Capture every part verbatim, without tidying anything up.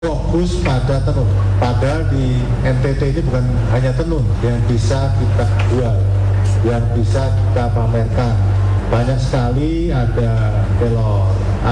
Fokus pada tenun. Padahal di N T T ini bukan hanya tenun yang bisa kita jual, yang bisa kita pamerkan. Banyak sekali ada telur,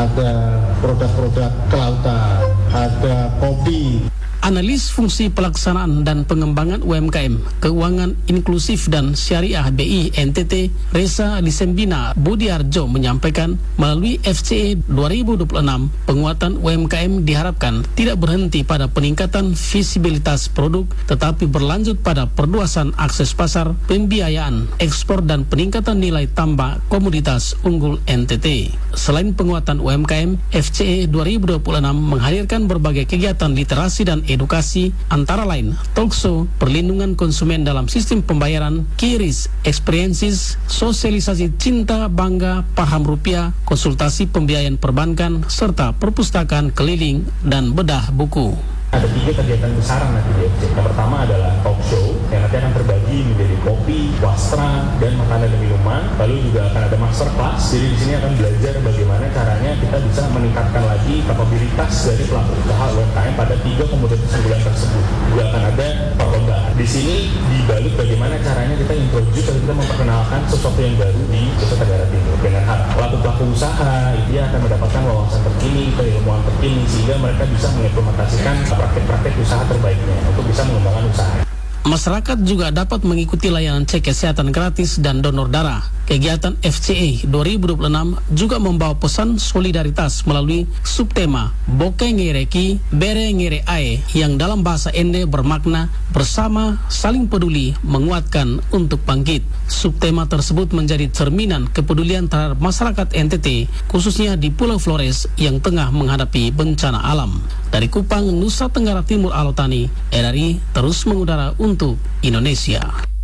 ada produk-produk kelautan, ada kopi. Analis fungsi pelaksanaan dan pengembangan U M K M, keuangan inklusif dan syariah B I N T T, Reza Lisembina Budiarjo menyampaikan, melalui F C E dua ribu dua puluh enam, penguatan U M K M diharapkan tidak berhenti pada peningkatan visibilitas produk, tetapi berlanjut pada perluasan akses pasar, pembiayaan, ekspor dan peningkatan nilai tambah komoditas unggul N T T. Selain penguatan U M K M, F C E dua ribu dua puluh enam menghadirkan berbagai kegiatan literasi dan edukasi, antara lain talkshow, perlindungan konsumen dalam sistem pembayaran, kiris, experiences, sosialisasi cinta, bangga, paham rupiah, konsultasi pembiayaan perbankan, serta perpustakaan keliling dan bedah buku. Ada tiga kegiatan besar nanti di F C. Yang pertama adalah talk show yang nanti akan terbagi menjadi kopi, wastra, dan makanan dan minuman. Lalu juga akan ada master class. Jadi di sini akan belajar bagaimana caranya kita bisa meningkatkan lagi kapabilitas dari pelaku usaha U M K M pada tiga komoditas unggulan tersebut. Juga akan ada perlombaan. Di sini dibalut bagaimana caranya kita introduce atau kita memperkenalkan sesuatu yang baru di Nusa Tenggara Timur. Dengan harap pelaku-pelaku usaha dia akan mendapatkan wawasan terkini, keilmuan terkini, sehingga mereka bisa mengimplementasikan praktek-praktek usaha terbaiknya untuk bisa mengembangkan usaha. Masyarakat juga dapat mengikuti layanan cek kesehatan gratis dan donor darah. Kegiatan F C E dua ribu dua puluh enam juga membawa pesan solidaritas melalui subtema Boke Ngereki Bere Ngere Ae yang dalam bahasa Ende bermakna bersama, saling peduli, menguatkan untuk bangkit. Subtema tersebut menjadi cerminan kepedulian terhadap masyarakat N T T, khususnya di Pulau Flores yang tengah menghadapi bencana alam. Dari Kupang, Nusa Tenggara Timur, Alotani, R R I terus mengudara untuk Indonesia.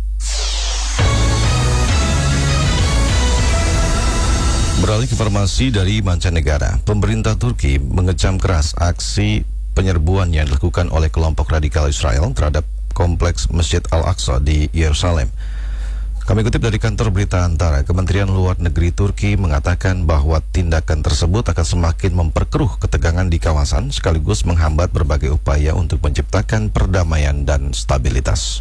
Beralih ke informasi dari mancanegara, pemerintah Turki mengecam keras aksi penyerbuan yang dilakukan oleh kelompok radikal Israel terhadap kompleks Masjid Al-Aqsa di Yerusalem. Kami kutip dari kantor berita Antara, Kementerian Luar Negeri Turki mengatakan bahwa tindakan tersebut akan semakin memperkeruh ketegangan di kawasan sekaligus menghambat berbagai upaya untuk menciptakan perdamaian dan stabilitas.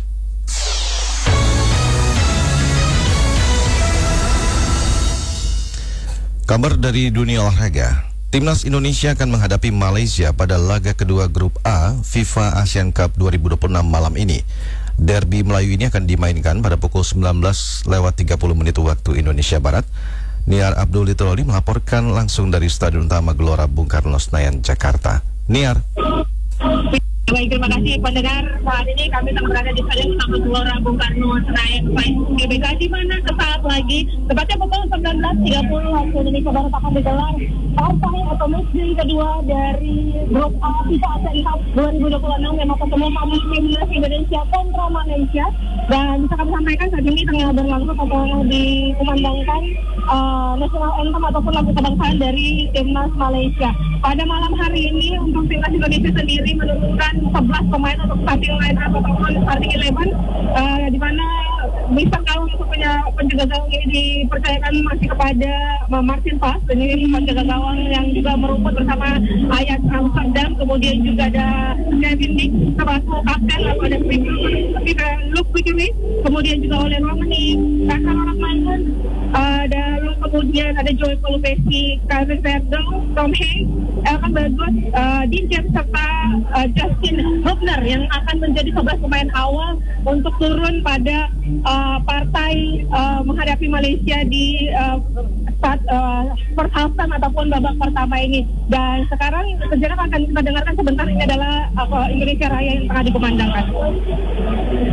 Kabar dari dunia olahraga, Timnas Indonesia akan menghadapi Malaysia pada laga kedua Grup A FIFA Asian Cup dua ribu dua puluh enam malam ini. Derby Melayu ini akan dimainkan pada pukul sembilan belas lewat tiga puluh menit waktu Indonesia Barat. Niar Abdul Litroli melaporkan langsung dari Stadion Utama Gelora Bung Karno Senayan, Jakarta. Niar. Baik, terima kasih pendengar. Saat ini kami sedang berada di Stadion Utama Gelora Bung Karno Senayan, G B K, di mana sesaat lagi, tepatnya pukul sembilan belas tiga puluh waktu Indonesia Barat akan digelar partai atau match kedua dari Grup A FIFA Asian Cup dua ribu dua puluh enam yang mempertemukan timnas Indonesia kontra Malaysia. Dan bisa kami sampaikan saat ini tengah berlangsung atau dikumandangkan uh, national anthem ataupun lagu kebangsaan dari timnas Malaysia. Pada malam hari ini untuk timnas Indonesia sendiri menurunkan sebelas pemain untuk starting line ataupun starting eleven, uh, di mana Mister Gawang untuk penjaga gawang ini dipercayakan masih kepada Martin Pas. Ini penjaga gawang yang juga merumput bersama Ajax Amsterdam. Kemudian juga ada Kevin Dick selaku kapten, lalu ada Luke Wickley, kemudian juga oleh Romani, Kakak Rahman, ada kemudian ada Joey Kolupesi, Calvin Verdong, Tom Hanks, Elkan Bagot, uh, Dean James, serta uh, Justin Hubner yang akan menjadi sebelas pemain awal untuk turun pada uh, partai uh, menghadapi Malaysia di uh, saat uh, first half time ataupun babak pertama ini. Dan sekarang sejarah akan kita dengarkan sebentar, ini adalah uh, Indonesia Raya yang tengah dikumandangkan.